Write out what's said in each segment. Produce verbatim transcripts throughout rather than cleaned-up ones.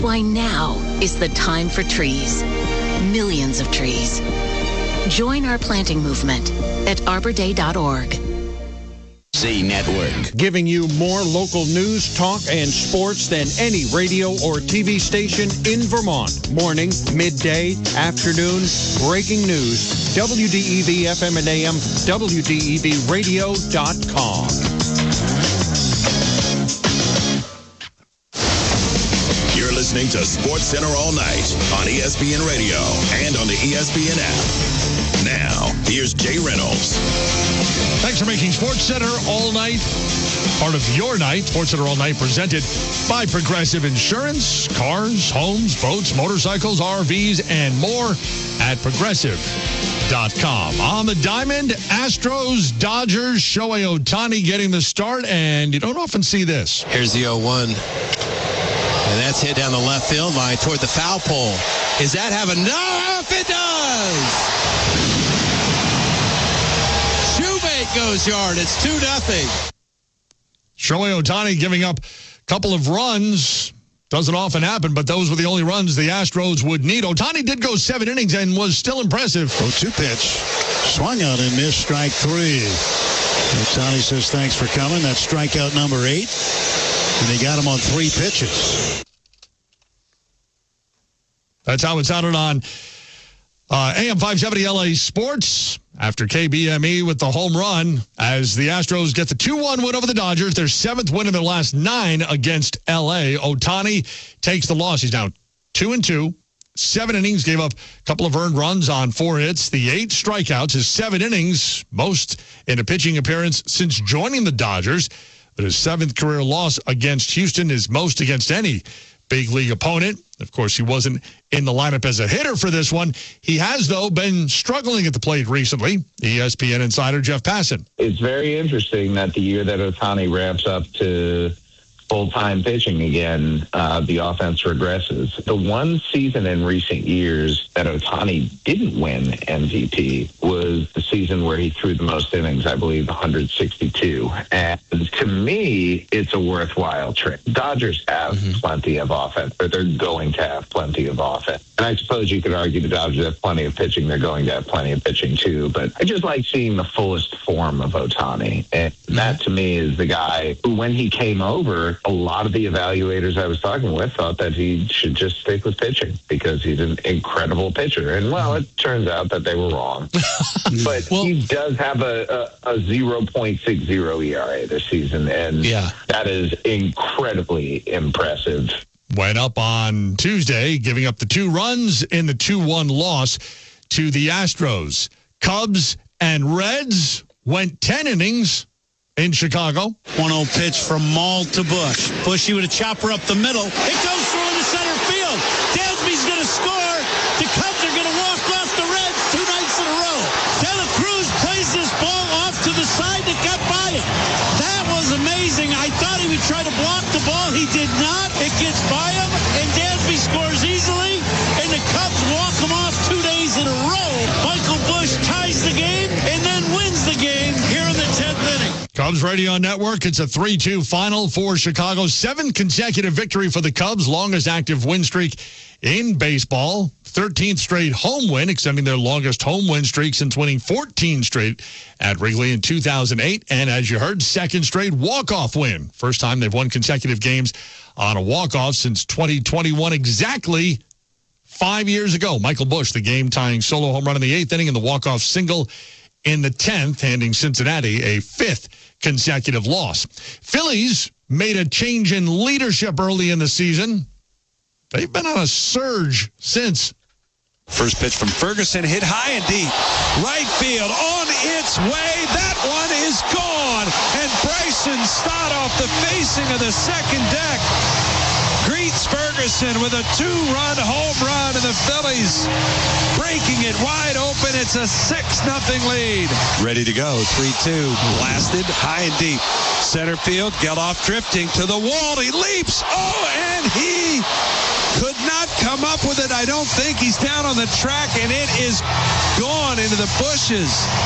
Why now is the time for trees. Millions of trees. Join our planting movement at arbor day dot org. Z Network. Giving you more local news, talk, and sports than any radio or T V station in Vermont. Morning, midday, afternoon, breaking news. W D E V F M and A M, W D E V radio dot com. You're listening to Sports Center all night on E S P N Radio and on the E S P N app. Now, here's Jay Reynolds. Thanks for making Sports Center all night part of your night. Sports Center all night presented by Progressive Insurance. Cars, homes, boats, motorcycles, R Vs, and more at progressive dot com. On the diamond, Astros, Dodgers, Shohei Ohtani getting the start, and you don't often see this. Here's the oh one. And that's hit down the left field line toward the foul pole. Is that have enough? It does! Goes yard. It's two nothing. Shohei Ohtani giving up a couple of runs. Doesn't often happen, but those were the only runs the Astros would need. Ohtani did go seven innings and was still impressive. oh two pitch. Swung out and missed, strike three. Ohtani says thanks for coming. That's strikeout number eight. And they got him on three pitches. That's how it sounded on uh, A M five seventy L A Sports. After K B M E with the home run as the Astros get the two one win over the Dodgers, their seventh win in their last nine against L A. Ohtani takes the loss. He's now two and two, seven innings, gave up a couple of earned runs on four hits, the eight strikeouts, his seven innings, most in a pitching appearance since joining the Dodgers. But his seventh career loss against Houston is most against any big league opponent. Of course, he wasn't in the lineup as a hitter for this one. He has, though, been struggling at the plate recently. E S P N insider Jeff Passan. It's very interesting that the year that Ohtani ramps up to full-time pitching again, uh, the offense regresses. The one season in recent years that Ohtani didn't win M V P was the season where he threw the most innings, I believe, one hundred sixty-two. And to me, it's a worthwhile trick. Dodgers have mm-hmm. plenty of offense, or they're going to have plenty of offense. And I suppose you could argue the Dodgers have plenty of pitching. They're going to have plenty of pitching, too. But I just like seeing the fullest form of Ohtani. And that, to me, is the guy who, when he came over, a lot of the evaluators I was talking with thought that he should just stick with pitching because he's an incredible pitcher. And, well, it turns out that they were wrong. But well, he does have a, a, a zero point six oh E R A this season, and yeah. that is incredibly impressive. Went up on Tuesday, giving up the two runs in the two one loss to the Astros. Cubs and Reds went ten innings in Chicago. one oh pitch from Maul to Bush. Bushy with a chopper up the middle. It goes through into center field. Dansby's going to score. The Cubs are going to walk off the Reds two nights in a row. De La Cruz plays this ball off to the side that got by him. That was amazing. I thought he would try to block the ball. He did not. It gets by him, and Dansby scores easily, and the Cubs walk him off two days in a row. Michael Bush ties the game and then wins the game here in the tenth inning. Cubs Radio Network. It's a three two final for Chicago. Seven consecutive victory for the Cubs, longest active win streak in baseball. thirteenth straight home win, extending their longest home win streak since winning fourteen straight at Wrigley in two thousand eight. And as you heard, second straight walk-off win. First time they've won consecutive games on a walk-off since twenty twenty-one, exactly five years ago. Michael Bush, the game-tying solo home run in the eighth inning and the walk-off single in the tenth, handing Cincinnati a fifth consecutive loss. Phillies made a change in leadership early in the season. They've been on a surge since. First pitch from Ferguson, hit high and deep. Right field on its way. That one is gone. And Bryson Stott off the facing of the second deck greets Ferguson with a two-run home run, and the Phillies breaking it wide open. It's a six nothing lead. Ready to go. three two. Blasted high and deep. Center field. Geloff drifting to the wall. He leaps. Oh, and he could not come up with it. I don't think. He's down on the track, and it is gone into the bushes.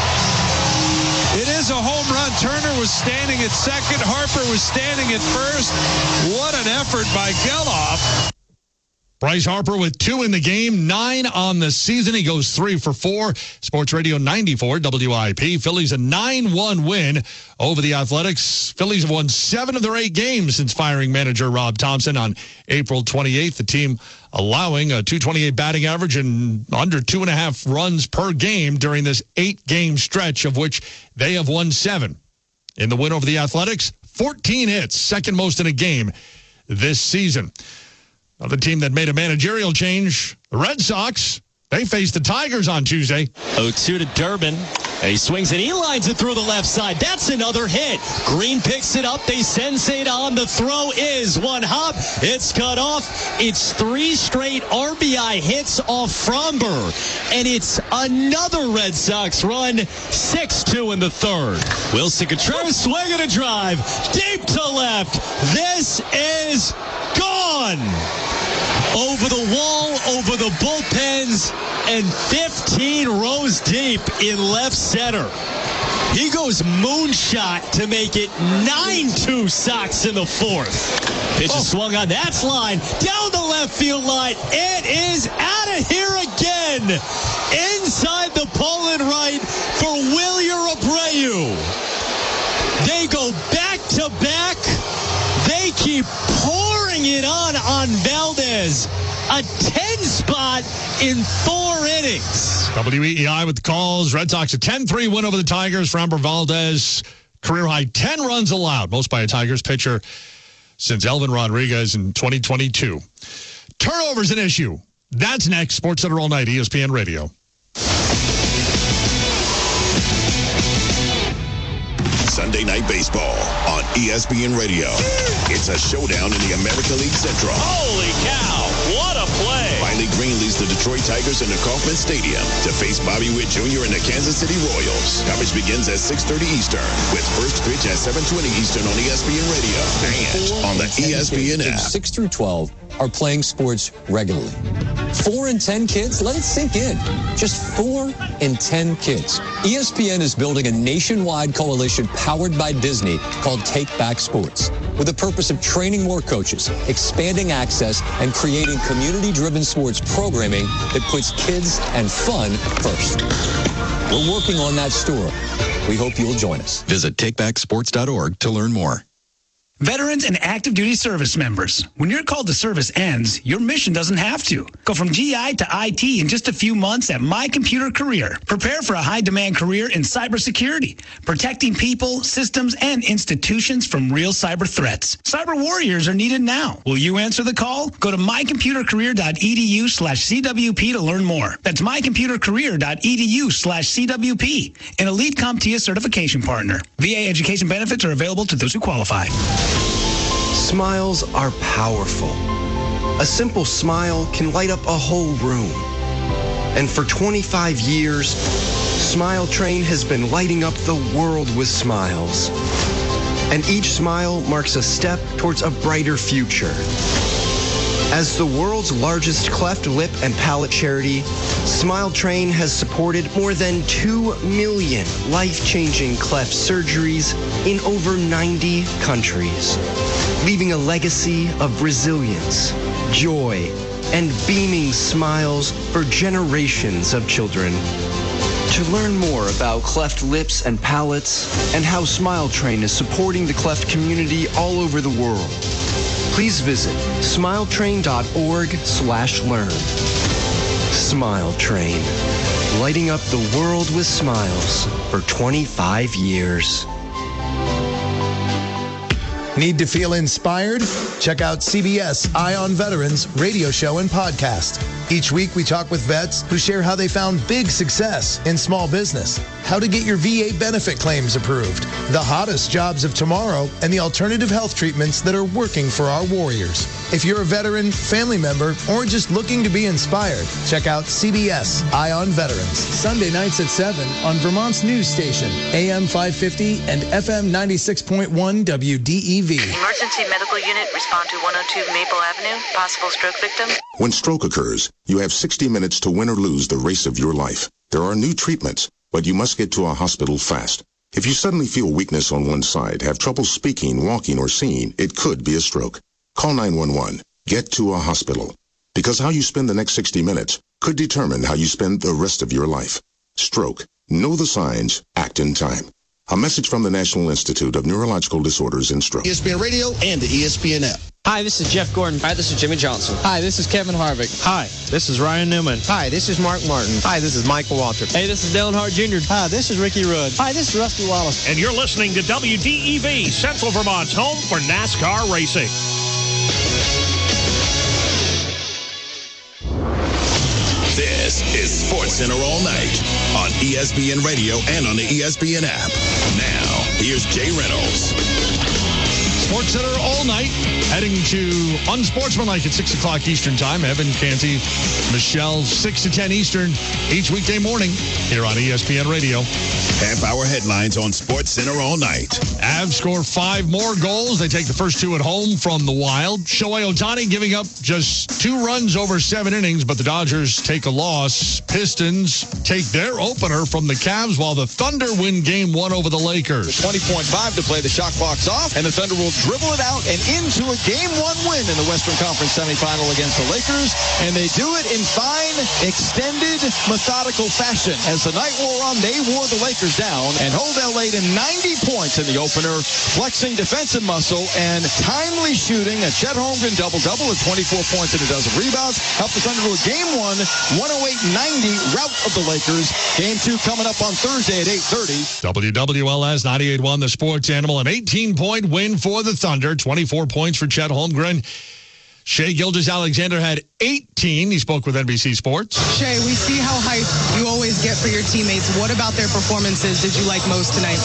It is a home run. Turner was standing at second. Harper was standing at first. What an effort by Geloff. Bryce Harper with two in the game, nine on the season. He goes three for four. Sports Radio ninety-four, W I P. Phillies a nine one win over the Athletics. Phillies have won seven of their eight games since firing manager Rob Thompson on April twenty-eighth. The team allowing a two twenty-eight batting average and under two and a half runs per game during this eight-game stretch, of which they have won seven. In the win over the Athletics, fourteen hits, second most in a game this season. Another team that made a managerial change, the Red Sox. They faced the Tigers on Tuesday. oh two to Durbin. And he swings and he lines it through the left side. That's another hit. Green picks it up. They sensate on. The throw is one hop. It's cut off. It's three straight R B I hits off Fromber. And it's another Red Sox run. six two in the third. Wilson Contreras swinging a drive. Deep to left. This is gone. Over the wall, over the bullpens, and fifteen rows deep in left center. He goes moonshot to make it nine two Sox in the fourth. Pitch is swung on. That's line down the left field line. It is out of here again. Inside the pole and right for Wilyer Abreu. They go back to back. They keep pouring it on on Valdez. A ten spot in four innings. W E E I with the calls. Red Sox a ten three win over the Tigers. Framber Valdez, career high ten runs allowed, most by a Tigers pitcher since Elvin Rodriguez in twenty twenty-two. Turnovers an issue. That's next. Sports Center all night, E S P N Radio. Sunday Night Baseball on E S P N Radio. It's a showdown in the American League Central. Holy cow, what a play. Riley Green leads the Detroit Tigers into Kauffman Stadium to face Bobby Witt Junior and the Kansas City Royals. Coverage begins at six thirty Eastern with first pitch at seven twenty Eastern on E S P N Radio and on the E S P N app. six through twelve are playing sports regularly. Four in ten kids, let it sink in. Just four in ten kids. E S P N is building a nationwide coalition powered by Disney called Take Back Sports, with the purpose of training more coaches, expanding access, and creating community-driven sports programming that puts kids and fun first. We're working on that story. We hope you'll join us. Visit take back sports dot org to learn more. Veterans and active duty service members, when your call to service ends, your mission doesn't have to. Go from G I to I T in just a few months at My Computer Career. Prepare for a high-demand career in cybersecurity, protecting people, systems, and institutions from real cyber threats. Cyber warriors are needed now. Will you answer the call? Go to my computer career dot e d u slash c w p to learn more. That's my computer career dot e d u slash c w p, an elite CompTIA certification partner. V A education benefits are available to those who qualify. Smiles are powerful. A simple smile can light up a whole room. And for twenty-five years, Smile Train has been lighting up the world with smiles. And each smile marks a step towards a brighter future. As the world's largest cleft lip and palate charity, Smile Train has supported more than two million life-changing cleft surgeries in over ninety countries, leaving a legacy of resilience, joy, and beaming smiles for generations of children. To learn more about cleft lips and palates and how Smile Train is supporting the cleft community all over the world, please visit smile train dot org slash learn. Smile Train, lighting up the world with smiles for twenty-five years. Need to feel inspired? Check out C B S Eye on Veterans radio show and podcast. Each week we talk with vets who share how they found big success in small business, how to get your V A benefit claims approved, the hottest jobs of tomorrow, and the alternative health treatments that are working for our warriors. If you're a veteran, family member, or just looking to be inspired, check out C B S Eye on Veterans, Sunday nights at seven on Vermont's news station, A M five fifty and F M ninety-six point one W D E V. Emergency medical unit, respond to one oh two Maple Avenue, possible stroke victim. When stroke occurs, you have sixty minutes to win or lose the race of your life. There are new treatments, but you must get to a hospital fast. If you suddenly feel weakness on one side, have trouble speaking, walking, or seeing, it could be a stroke. Call nine one one. Get to a hospital. Because how you spend the next sixty minutes could determine how you spend the rest of your life. Stroke. Know the signs. Act in time. A message from the National Institute of Neurological Disorders and Stroke. E S P N Radio and the E S P N app. Hi, this is Jeff Gordon. Hi, this is Jimmy Johnson. Hi, this is Kevin Harvick. Hi, this is Ryan Newman. Hi, this is Mark Martin. Hi, this is Michael Waltrip. Hey, this is Dale Earnhardt Junior Hi, this is Ricky Rudd. Hi, this is Rusty Wallace. And you're listening to W D E V, Central Vermont's home for NASCAR racing. This is Sports Center all night on E S P N Radio and on the E S P N app. Now, here's Jay Reynolds. Sports Center all night, heading to Unsportsmanlike at six o'clock Eastern Time. Evan Canty, Michelle, six to ten Eastern, each weekday morning here on E S P N Radio. Half-hour headlines on Sports Center all night. Avs score five more goals. They take the first two at home from the Wild. Shohei Ohtani giving up just two runs over seven innings, but the Dodgers take a loss. Pistons take their opener from the Cavs, while the Thunder win game one over the Lakers. twenty point five to play, the shot clock's off, and the Thunder will dribble it out and into a game one win in the Western Conference semifinal against the Lakers, and they do it in fine, extended, methodical fashion. As the night wore on, they wore the Lakers down and hold L A to ninety points in the opener, flexing defensive muscle and timely shooting. A Chet Holmgren double-double with twenty-four points and a dozen rebounds helped the Thunder to a game one, one oh eight ninety rout of the Lakers. Game two coming up on Thursday at eight thirty. W W L S ninety-eight one, the sports animal, an eighteen-point win for the Thunder, twenty-four points for Chet Holmgren. Shai Gilgeous-Alexander had eighteen. He spoke with N B C Sports. Shai, we see how hyped you always get for your teammates. What about their performances did you like most tonight?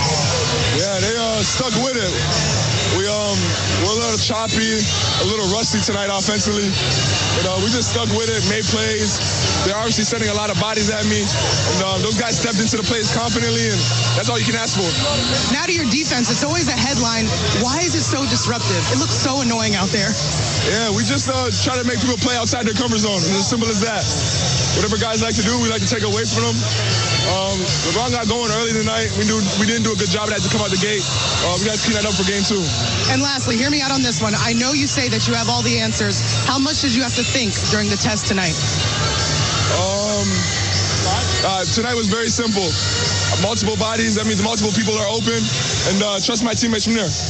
Yeah, they uh, stuck with it. We um we're a little choppy, a little rusty tonight offensively, but uh, we just stuck with it, made plays. They're obviously sending a lot of bodies at me, and uh, those guys stepped into the plays confidently, and that's all you can ask for. Now to your defense, it's always a headline. Why is it so disruptive? It looks so annoying out there. Yeah, we just uh, try to make people play outside their comfort zone. It's as simple as that. Whatever guys like to do, we like to take away from them. Um, LeBron got going early tonight. We knew we didn't do a good job of that to come out the gate. Uh, we got to clean that up for game two. And lastly, hear me out on this one. I know you say that you have all the answers. How much did you have to think during the test tonight? Um, uh, tonight was very simple. Uh, multiple bodies. That means multiple people are open. And uh, trust my teammates from there.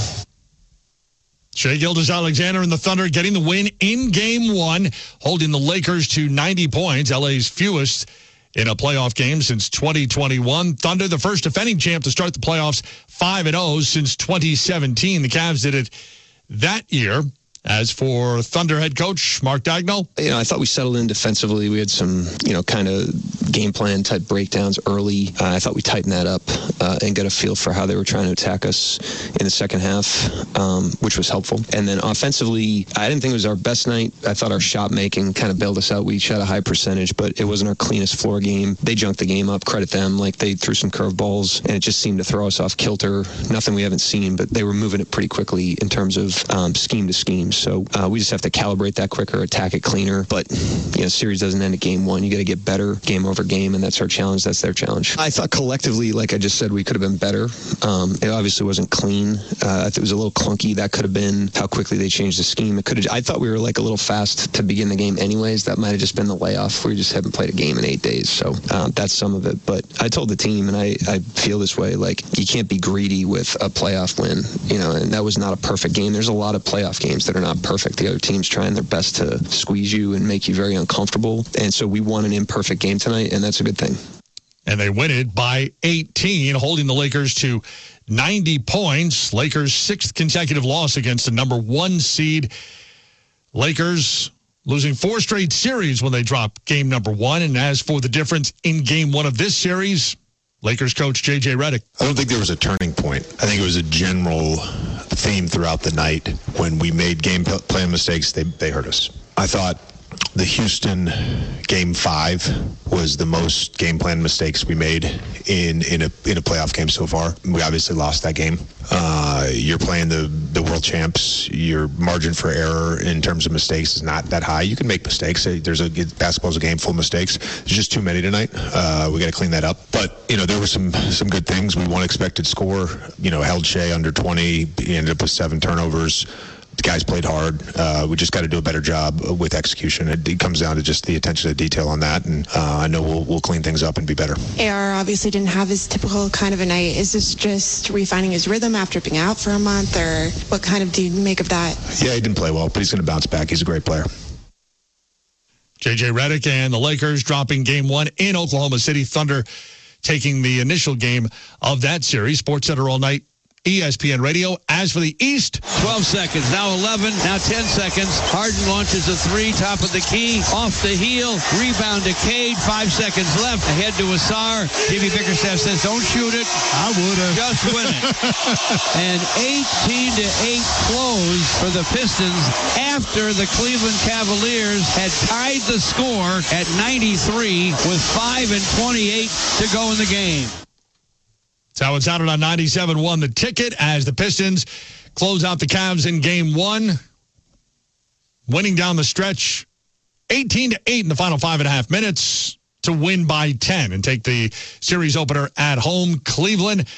Shai Gilgeous-Alexander and the Thunder getting the win in game one, holding the Lakers to ninety points, L A's fewest in a playoff game since twenty twenty-one. Thunder, the first defending champ to start the playoffs five and oh since twenty seventeen. The Cavs did it that year. As for Thunder head coach Mark Daigneault, you know, I thought we settled in defensively. We had some, you know, kind of game plan type breakdowns early. Uh, I thought we tightened that up uh, and got a feel for how they were trying to attack us in the second half, um, which was helpful. And then offensively, I didn't think it was our best night. I thought our shot making kind of bailed us out. We each had a high percentage, but it wasn't our cleanest floor game. They junked the game up. Credit them. Like, they threw some curveballs, and it just seemed to throw us off kilter. Nothing we haven't seen, but they were moving it pretty quickly in terms of um, scheme to scheme. So uh, we just have to calibrate that quicker, attack it cleaner. But, you know, series doesn't end at game one. You got to get better game over game, and that's our challenge. That's their challenge. I thought collectively, like I just said, we could have been better. Um, it obviously wasn't clean. Uh, I thought it was a little clunky. That could have been how quickly they changed the scheme. It could have. I thought we were like a little fast to begin the game anyways. That might have just been the layoff. We just haven't played a game in eight days. So uh, that's some of it. But I told the team, and I, I feel this way, like, you can't be greedy with a playoff win, you know, and that was not a perfect game. There's a lot of playoff games that are not perfect. The other team's trying their best to squeeze you and make you very uncomfortable. And so we won an imperfect game tonight, and that's a good thing. And they win it by eighteen, holding the Lakers to ninety points. Lakers' sixth consecutive loss against the number one seed. Lakers losing four straight series when they dropped game number one. And as for the difference in game one of this series, Lakers coach J J Redick. I don't think there was a turning point. I think it was a general theme throughout the night. When we made game plan mistakes, they, they hurt us. I thought the Houston game five was the most game plan mistakes we made in, in a in a playoff game so far. We obviously lost that game. Uh, you're playing the, the world champs. Your margin for error in terms of mistakes is not that high. You can make mistakes. There's a basketball's a game full of mistakes. There's just too many tonight. Uh, we got to clean that up. But you know, there were some some good things. We won expected score. You know, held Shai under twenty. He ended up with seven turnovers. The guys played hard. Uh, we just got to do a better job with execution. It, it comes down to just the attention to detail on that, and uh, I know we'll we'll clean things up and be better. A R obviously didn't have his typical kind of a night. Is this just refining his rhythm after being out for a month, or what kind of do you make of that? Yeah, he didn't play well, but he's going to bounce back. He's a great player. J J Redick and the Lakers dropping game one in Oklahoma City. Thunder taking the initial game of that series. SportsCenter all night. E S P N Radio. As for the East, twelve seconds, now eleven, now ten seconds. Harden launches a three, top of the key, off the heel, rebound to Cade, five seconds left, ahead to Asar. Jimmy Bickerstaff says, don't shoot it. I would have. Just win it. And eighteen to eight close for the Pistons after the Cleveland Cavaliers had tied the score at ninety-three with five and twenty-eight to go in the game. That's how it sounded on ninety-seven point one The Ticket as the Pistons close out the Cavs in game one, winning down the stretch eighteen to eight in the final five and a half minutes to win by ten and take the series opener at home. Cleveland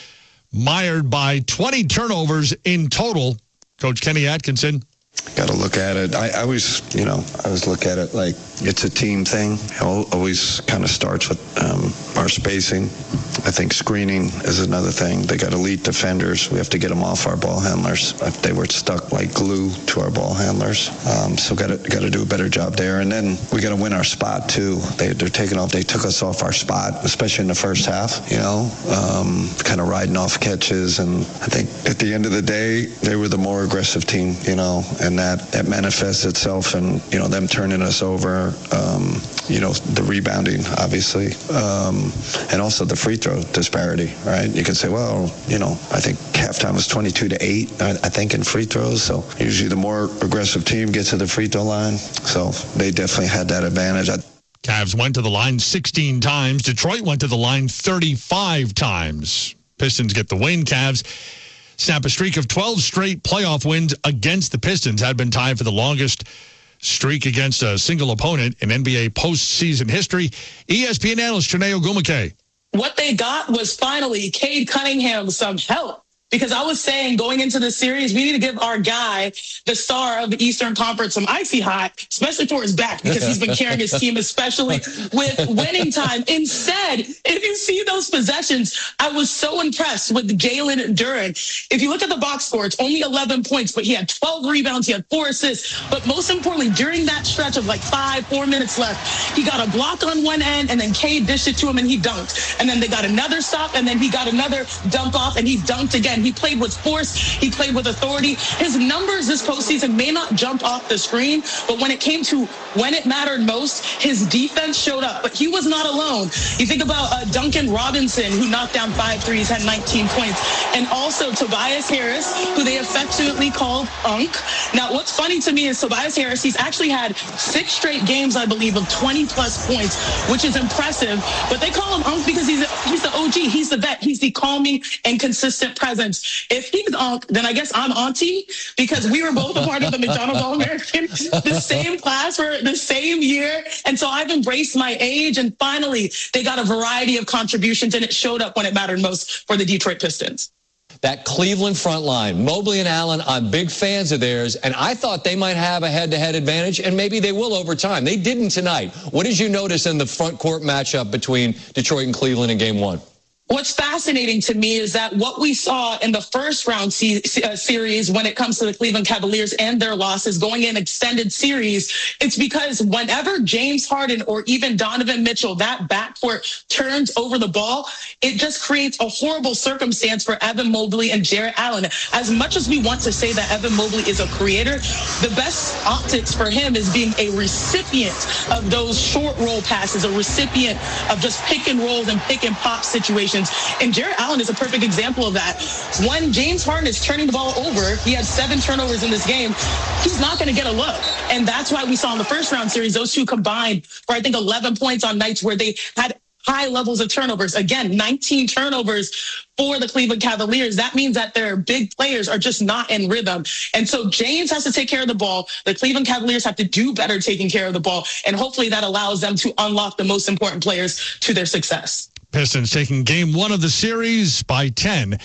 mired by twenty turnovers in total. Coach Kenny Atkinson. Got to look at it. I, I always, you know, I always look at it like it's a team thing. It always kind of starts with um, our spacing. I think screening is another thing. They got elite defenders. We have to get them off our ball handlers. If they were stuck like glue to our ball handlers, um, so got to got to do a better job there. And then we got to win our spot too. They, they're taking off. They took us off our spot, especially in the first half. You know, um, kind of riding off catches. And I think at the end of the day, they were the more aggressive team. You know. And that, that manifests itself in, you know, them turning us over, um, you know, the rebounding, obviously, um, and also the free throw disparity, right? You can say, well, you know, I think halftime was twenty-two to eight, I, I think, in free throws. So usually the more aggressive team gets to the free throw line. So they definitely had that advantage. I, Cavs went to the line sixteen times. Detroit went to the line thirty-five times. Pistons get the win. Cavs snap a streak of twelve straight playoff wins against the Pistons. Had been tied for the longest streak against a single opponent in N B A postseason history. E S P N analyst Chiney Ogwumike. What they got was finally Cade Cunningham some help. Because I was saying going into the series, we need to give our guy, the star of the Eastern Conference, some icy hot, especially for his back, because he's been carrying his team, especially with winning time. Instead, if you see those possessions, I was so impressed with Jalen Duren. If you look at the box score, it's only eleven points, but he had twelve rebounds, he had four assists. But most importantly, during that stretch of like five, four minutes left, he got a block on one end, and then Cade dished it to him, and he dunked. And then they got another stop, and then he got another dump off, and he dunked again. He played with force. He played with authority. His numbers this postseason may not jump off the screen, but when it came to when it mattered most, his defense showed up. But he was not alone. You think about uh, Duncan Robinson, who knocked down five threes, had nineteen points, and also Tobias Harris, who they affectionately called Unk. Now, what's funny to me is Tobias Harris, he's actually had six straight games, I believe, of twenty plus points, which is impressive. But they call him Unk because he's a, he's the O G. He's the vet. He's the calming and consistent presence. If he's Unk, then I guess I'm Auntie, because we were both a part of the McDonald's All-American, the same class for the same year. And so I've embraced my age. And finally, they got a variety of contributions, and it showed up when it mattered most for the Detroit Pistons. That Cleveland front line, Mobley and Allen, I'm big fans of theirs, and I thought they might have a head-to-head advantage, and maybe they will over time. They didn't tonight. What did you notice in the front court matchup between Detroit and Cleveland in game one? What's fascinating to me is that what we saw in the first round se- uh, series when it comes to the Cleveland Cavaliers and their losses going in extended series, it's because whenever James Harden or even Donovan Mitchell, that backcourt turns over the ball, it just creates a horrible circumstance for Evan Mobley and Jarrett Allen. As much as we want to say that Evan Mobley is a creator, the best optics for him is being a recipient of those short roll passes, a recipient of just pick and rolls and pick and pop situations. And Jarrett Allen is a perfect example of that. When James Harden is turning the ball over, he had seven turnovers in this game, he's not going to get a look. And that's why we saw in the first round series, those two combined for, I think, eleven points on nights where they had high levels of turnovers. Again, nineteen turnovers for the Cleveland Cavaliers. That means that their big players are just not in rhythm. And so James has to take care of the ball. The Cleveland Cavaliers have to do better taking care of the ball. And hopefully that allows them to unlock the most important players to their success. Pistons taking game one of the series by ten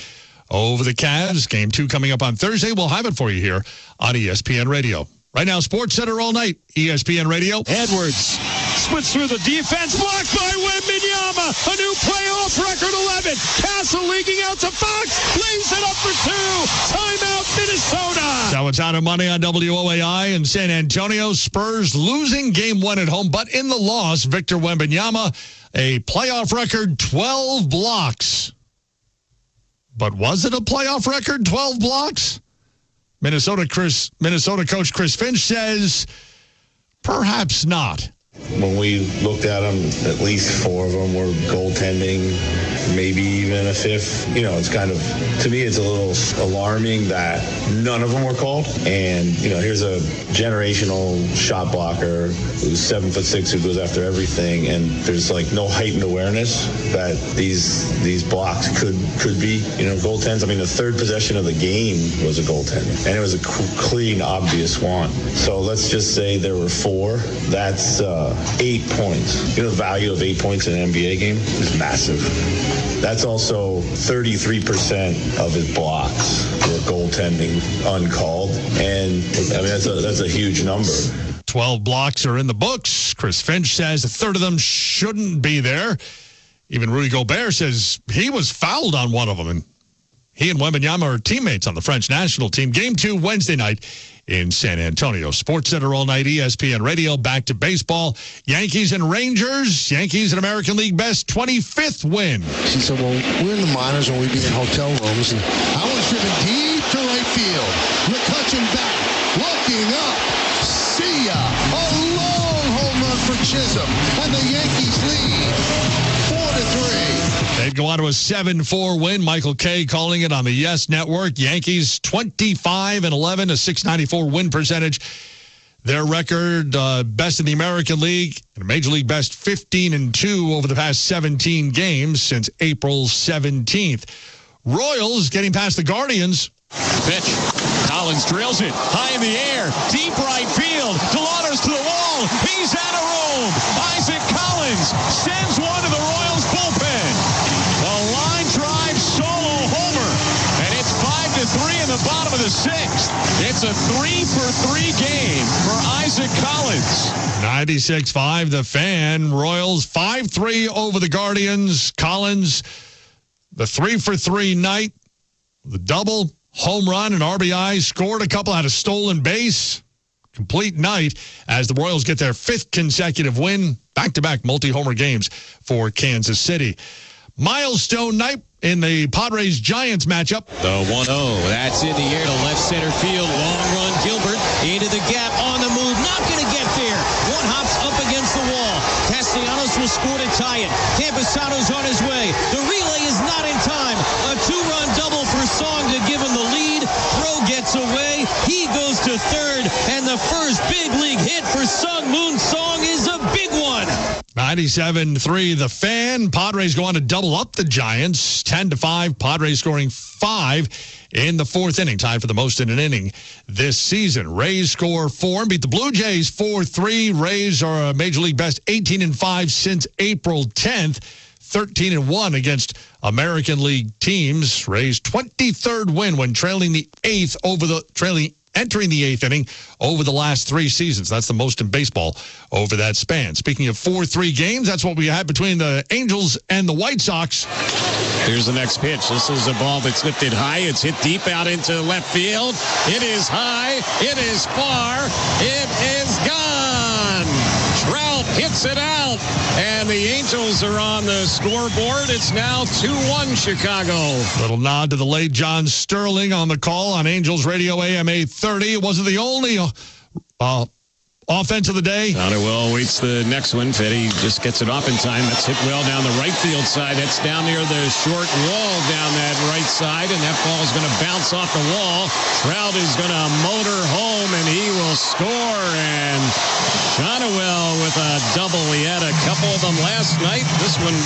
over the Cavs. Game two coming up on Thursday. We'll have it for you here on E S P N Radio. Right now, Sports Center all night, E S P N Radio. Edwards splits through the defense, blocked by Wembanyama. A new playoff record, eleven. Castle leaking out to Fox, lays it up for two. Timeout, Minnesota. So it's out of money on W O A I in San Antonio. Spurs losing game one at home, but in the loss, Victor Wembanyama, a playoff record, twelve blocks. But was it a playoff record, twelve blocks? Minnesota Chris, Minnesota coach Chris Finch says, perhaps not. When we looked at them, at least four of them were goaltending, maybe even a fifth. You know, it's kind of, to me, it's a little alarming that none of them were called. And, you know, here's a generational shot blocker who's seven foot six, who goes after everything. And there's like no heightened awareness that these these blocks could could be, you know, goaltends. I mean, the third possession of the game was a goaltend, and it was a clean, obvious one. So let's just say there were four. That's uh, eight points. You know, the value of eight points in an N B A game is massive. That's also thirty-three percent of his blocks were goaltending uncalled. And I mean, that's a, that's a huge number. twelve blocks are in the books. Chris Finch says a third of them shouldn't be there. Even Rudy Gobert says he was fouled on one of them. And he and Wembanyama are teammates on the French national team. Game two Wednesday night in San Antonio. Sports Center all night, E S P N Radio. Back to baseball. Yankees and Rangers. Yankees and American League best twenty-fifth win. She said, well, we're in the minors and we'd be in hotel rooms. And I was driven deep to right field. McCutchen back, looking up. See ya. A long home run for Chisholm. And the Yankees lead four to three. They'd go on to a seven four win. Michael Kay calling it on the Yes Network. Yankees twenty-five and eleven, a six ninety-four win percentage. Their record, uh, best in the American League, and a Major League best fifteen and two over the past seventeen games since April seventeenth. Royals getting past the Guardians. Pitch. Collins drills it high in the air, deep right field. Delauder's to the wall. He's out of room. Isaac Collins sends one to the Royals bullpen. A line drive solo homer, and it's five to three in the bottom of the sixth. It's a three for three game for Isaac Collins. ninety-six five, the Fan. Royals five three over the Guardians. Collins, the three for three night, the double, home run, and R B I, scored a couple, had a stolen base. Complete night as the Royals get their fifth consecutive win, back-to-back multi-homer games for Kansas City. Milestone night in the Padres-Giants matchup. The one oh, that's in the air to left center field. Long run, Gilbert into the gap, on the move, not going to get there. One hops up against the wall. Castellanos will score to tie it. Campusano's on his way. The relay is not in time. A two-run double for Song to give him the lead. Throw gets away. He goes to third, and the first big league hit for Sung Moon Song is a big one. ninety-seven three, the Fan. Padres go on to double up the Giants. ten to five, Padres scoring five in the fourth inning, tied for the most in an inning this season. Rays score four and beat the Blue Jays four three. Rays are a Major League best eighteen and five since April tenth. thirteen and one against American League teams. Rays twenty-third win when trailing the eighth over the trailing entering the eighth inning over the last three seasons. That's the most in baseball over that span. Speaking of four three games, that's what we had between the Angels and the White Sox. Here's the next pitch. This is a ball that's lifted high. It's hit deep out into left field. It is high. It is far. It is gone. Trout hits it out, and the Angels are on the scoreboard. It's now two one Chicago. Little nod to the late John Sterling on the call on Angels Radio A M eight thirty. It wasn't the only uh, uh, offense of the day. Ottawell waits the next one. Fetty just gets it off in time. That's hit well down the right field side. That's down near the short wall down that right side, and that ball is going to bounce off the wall. Trout is going to motor home, and he will score. And Ottawell with a double. He had a couple of them last night. This one,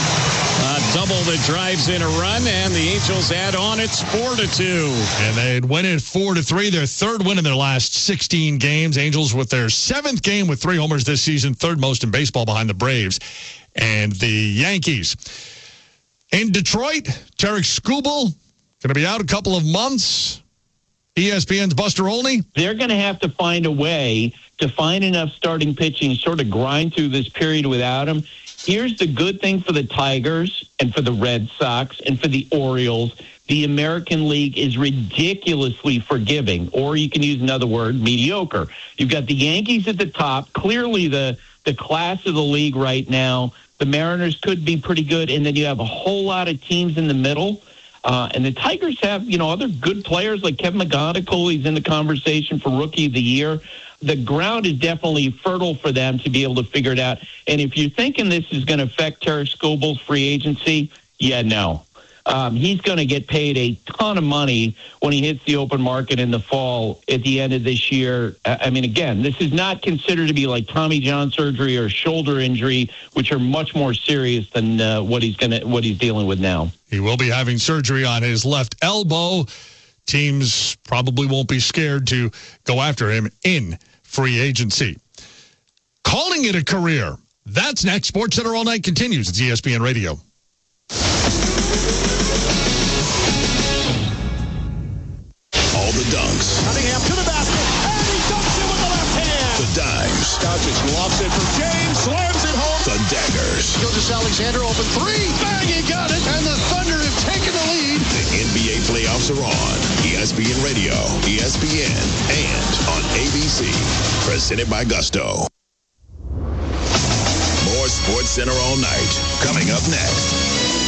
a double that drives in a run, and the Angels add on. It's four to two. And they'd win it four to three. Their third win in their last sixteen games. Angels with their seventh game with three homers this season, third most in baseball behind the Braves and the Yankees. In Detroit, Tarek Skubal Going to be out a couple of months. E S P N's Buster Olney. They're going to have to find a way to find enough starting pitching, sort of grind through this period without him. Here's the good thing for the Tigers and for the Red Sox and for the Orioles. The American League is ridiculously forgiving, or you can use another word, mediocre. You've got the Yankees at the top, clearly the, the class of the league right now. The Mariners could be pretty good, and then you have a whole lot of teams in the middle. Uh, and the Tigers have, you know, other good players like Kevin McGonigal. He's in the conversation for Rookie of the Year. The ground is definitely fertile for them to be able to figure it out. And if you're thinking this is going to affect Tarik Skubal's free agency, yeah, no. Um, he's going to get paid a ton of money when he hits the open market in the fall at the end of this year. I mean, again, this is not considered to be like Tommy John surgery or shoulder injury, which are much more serious than uh, what he's going to what he's dealing with now. He will be having surgery on his left elbow. Teams probably won't be scared to go after him in free agency. Calling it a career. That's next. SportsCenter All Night continues. It's E S P N Radio. All the dunks. Cunningham to the basket, and he dunks it with the left hand. The dimes. Doncic lofts it for James, slams it home. The daggers. Gilgeous-Alexander open three, bang, he got it, and the Thunder have taken the lead. The N B A playoffs are on. E S P N Radio, E S P N, and on A B C. Presented by Gusto. More SportsCenter All Night. Coming up next.